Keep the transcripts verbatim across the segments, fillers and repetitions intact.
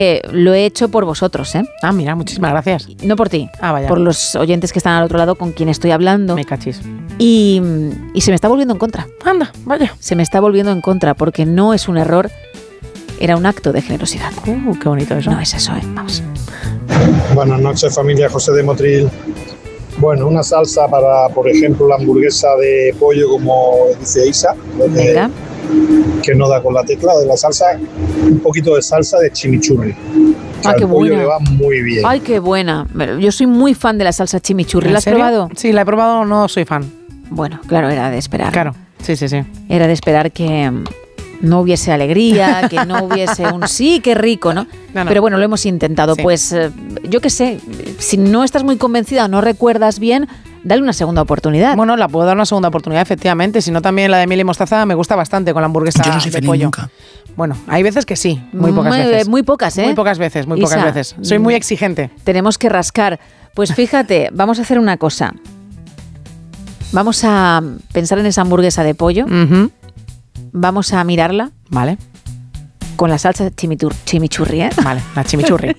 Eh, lo he hecho por vosotros, ¿eh? Ah, mira, muchísimas gracias. No por ti, ah, vaya. por los oyentes que están al otro lado con quien estoy hablando. Me cachis. Y, y se me está volviendo en contra. Anda, vaya. Se me está volviendo en contra porque no es un error, era un acto de generosidad. Uh, qué bonito eso. No es eso, ¿eh? Vamos. Buenas noches, familia José de Motril. Bueno, una salsa para, por ejemplo, la hamburguesa de pollo, como dice Isa, Venga. que no da con la tecla de la salsa, un poquito de salsa de chimichurri. O sea, Ah, qué el pollo buena. le va muy bien. Ay, qué buena. Yo soy muy fan de la salsa chimichurri. ¿En ¿La has serio? probado? Sí, la he probado, no soy fan. Bueno, claro, era de esperar. Claro, sí, sí, sí. Era de esperar que mm, no hubiese alegría, que no hubiese un sí, qué rico, ¿no? No, no. Pero bueno, lo hemos intentado. Sí. Pues eh, yo qué sé, si no estás muy convencida o no recuerdas bien, dale una segunda oportunidad. Bueno, la puedo dar una segunda oportunidad, efectivamente. Si no, también la de miel y mostaza me gusta bastante con la hamburguesa Yo no soy de feliz pollo. nunca. Bueno, hay veces que sí, muy pocas Muy- veces. muy pocas, ¿eh? Muy pocas veces, muy Isa, pocas veces. Soy muy exigente. Tenemos que rascar. Pues fíjate, vamos a hacer una cosa. Vamos a pensar en esa hamburguesa de pollo. Ujú. Vamos a mirarla Vale, con la salsa chimitur- chimichurri, ¿eh? vale, la chimichurri.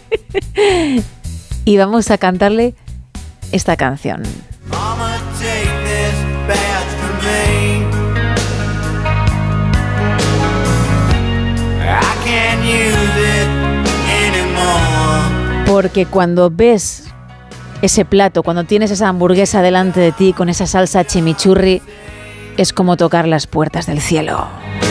Y vamos a cantarle esta canción. Mama, take this bath from me. I can't use it anymore. Porque cuando ves ese plato, cuando tienes esa hamburguesa delante de ti con esa salsa chimichurri, es como tocar las puertas del cielo.